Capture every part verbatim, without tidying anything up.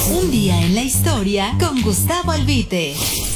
Un día en la historia con Gustavo Albite.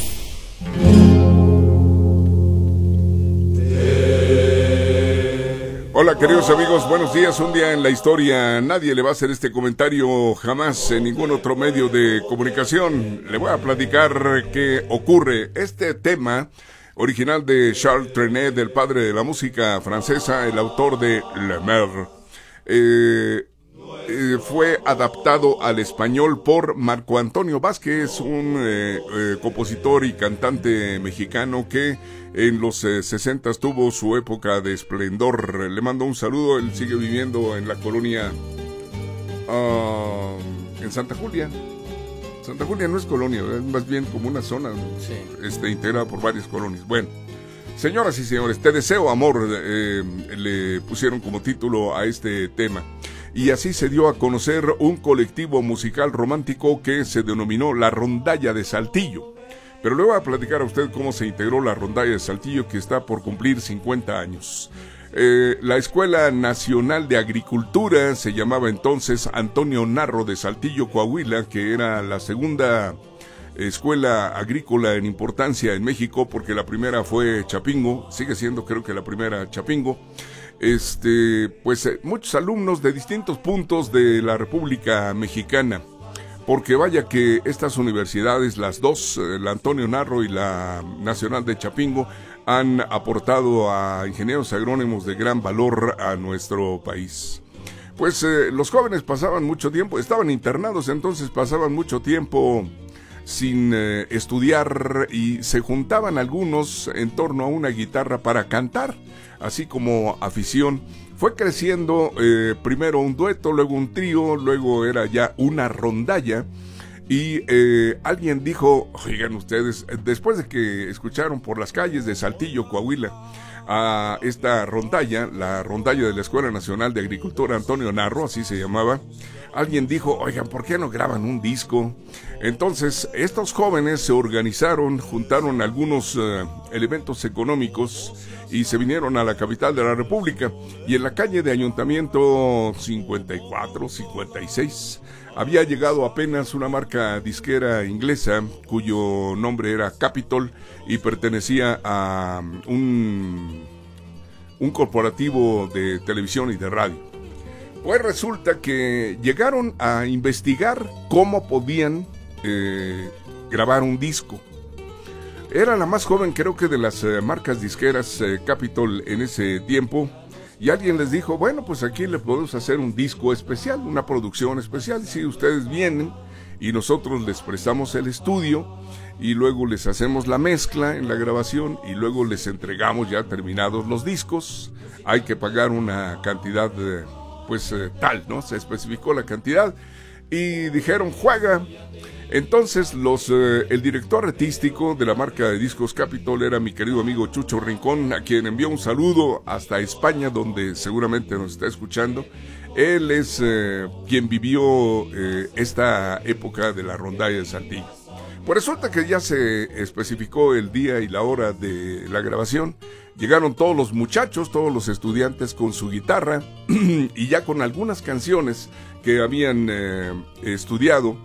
Hola queridos amigos, buenos días. Un día en la historia. Nadie le va a hacer este comentario jamás en ningún otro medio de comunicación. Le voy a platicar qué ocurre. Este tema original de Charles Trenet, del padre de la música francesa, el autor de Le Mer, eh, eh, fue adaptado al español por Marco Antonio Vázquez, un eh, eh, compositor y cantante mexicano que en los eh, sesentas tuvo su época de esplendor. Le mando un saludo. Él sigue viviendo en la colonia uh, en Santa Julia. Santa Julia no es colonia, es más bien como una zona, sí, este, integrada por varias colonias. Bueno, señoras y señores, Te deseo amor, eh, le pusieron como título a este tema. Y así se dio a conocer un colectivo musical romántico que se denominó La Rondalla de Saltillo. Pero le voy a platicar a usted cómo se integró la Rondalla de Saltillo, que está por cumplir cincuenta años. Eh, la Escuela Nacional de Agricultura se llamaba entonces Antonio Narro de Saltillo, Coahuila, que era la segunda escuela agrícola en importancia en México, porque la primera fue Chapingo, sigue siendo creo que la primera Chapingo. Este, pues eh, muchos alumnos de distintos puntos de la República Mexicana, porque vaya que estas universidades, las dos, la Antonio Narro y la Nacional de Chapingo, han aportado a ingenieros agrónomos de gran valor a nuestro país. Pues eh, los jóvenes pasaban mucho tiempo, estaban internados, entonces pasaban mucho tiempo sin eh, estudiar, y se juntaban algunos en torno a una guitarra para cantar, así como afición. Fue creciendo eh, primero un dueto, luego un trío, luego era ya una rondalla. Y eh, alguien dijo, oigan ustedes, después de que escucharon por las calles de Saltillo, Coahuila, a esta rondalla, la rondalla de la Escuela Nacional de Agricultura Antonio Narro, así se llamaba, alguien dijo, oigan, ¿por qué no graban un disco? Entonces, estos jóvenes se organizaron, juntaron algunos uh, elementos económicos y se vinieron a la capital de la República. Y en la calle de Ayuntamiento cincuenta y cuatro, cincuenta y seis, había llegado apenas una marca disquera inglesa cuyo nombre era Capitol y pertenecía a un, un corporativo de televisión y de radio. Pues resulta que llegaron a investigar cómo podían eh, grabar un disco. Era la más joven, creo que de las eh, marcas disqueras eh, Capitol en ese tiempo. Y alguien les dijo, bueno, pues aquí le podemos hacer un disco especial, una producción especial. Si ustedes vienen y nosotros les prestamos el estudio y luego les hacemos la mezcla en la grabación y luego les entregamos ya terminados los discos. Hay que pagar una cantidad de, pues eh, tal, ¿no? Se especificó la cantidad y dijeron, juega. Entonces los eh, el director artístico de la marca de discos Capitol era mi querido amigo Chucho Rincón, a quien envió un saludo hasta España, donde seguramente nos está escuchando. Él es eh, quien vivió eh, esta época de la rondalla de Saltillo. Pues resulta que ya se especificó el día y la hora de la grabación. Llegaron todos los muchachos, todos los estudiantes con su guitarra y ya con algunas canciones que habían eh, estudiado.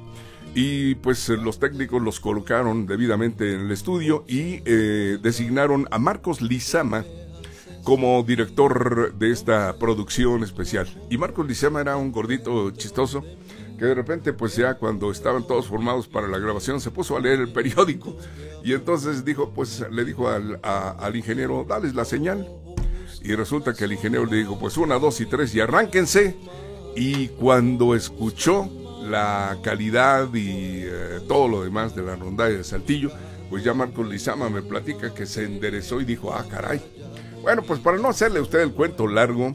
Y pues los técnicos los colocaron debidamente en el estudio y eh, designaron a Marcos Lizama como director de esta producción especial. Y Marcos Lizama era un gordito chistoso que de repente, pues ya cuando estaban todos formados para la grabación, se puso a leer el periódico y entonces dijo, pues le dijo al, a, al ingeniero, dales la señal. Y resulta que el ingeniero le dijo, pues una, dos y tres y arránquense. Y cuando escuchó la calidad y eh, todo lo demás de la rondalla de Saltillo, pues ya Marcos Lizama me platica que se enderezó y dijo, ah, caray. Bueno, pues para no hacerle a usted el cuento largo,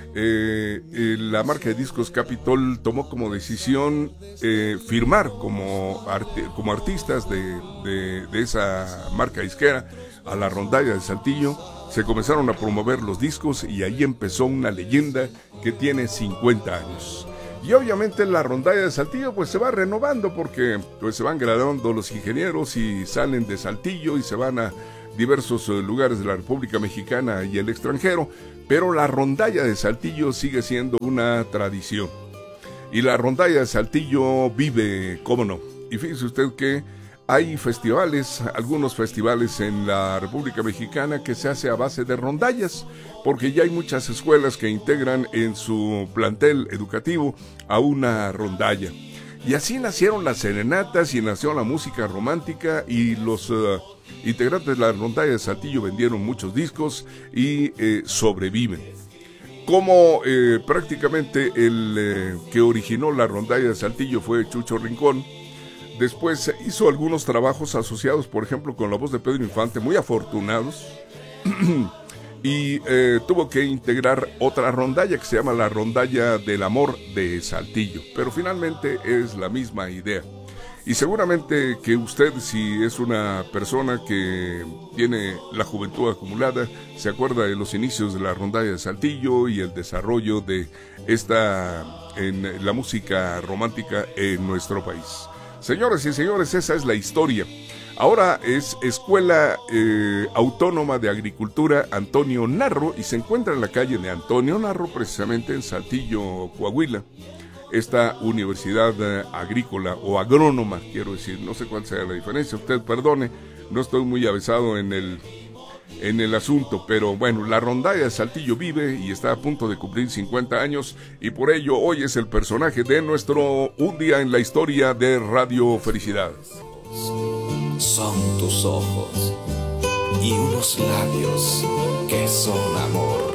eh, eh, la marca de discos Capitol tomó como decisión eh, firmar como, arte, como artistas de, de, de esa marca disquera a la rondalla de Saltillo. Se comenzaron a promover los discos y ahí empezó una leyenda que tiene cincuenta años. Y obviamente la rondalla de Saltillo pues se va renovando porque pues se van graduando los ingenieros y salen de Saltillo y se van a diversos lugares de la República Mexicana y el extranjero, pero la rondalla de Saltillo sigue siendo una tradición. Y la rondalla de Saltillo vive, cómo no. Y fíjese usted que hay festivales, algunos festivales en la República Mexicana que se hace a base de rondallas, porque ya hay muchas escuelas que integran en su plantel educativo a una rondalla. Y así nacieron las serenatas y nació la música romántica, y los uh, integrantes de la rondalla de Saltillo vendieron muchos discos y eh, sobreviven. Como eh, prácticamente el eh, que originó la rondalla de Saltillo fue Chucho Rincón, después hizo algunos trabajos asociados, por ejemplo, con la voz de Pedro Infante, muy afortunados, y eh, tuvo que integrar otra rondalla que se llama la Rondalla del Amor de Saltillo, pero finalmente es la misma idea. Y seguramente que usted, si es una persona que tiene la juventud acumulada, se acuerda de los inicios de la rondalla de Saltillo y el desarrollo de esta en la música romántica en nuestro país. Señoras y señores, esa es la historia. Ahora es Escuela eh, Autónoma de Agricultura Antonio Narro, y se encuentra en la calle de Antonio Narro, precisamente en Saltillo, Coahuila. Esta universidad eh, agrícola o agrónoma, quiero decir, no sé cuál sea la diferencia, usted perdone, no estoy muy avesado en el, en el asunto, pero bueno, la rondalla de Saltillo vive y está a punto de cumplir cincuenta años, y por ello hoy es el personaje de nuestro Un Día en la Historia de Radio Felicidad. Son tus ojos y unos labios que son amor.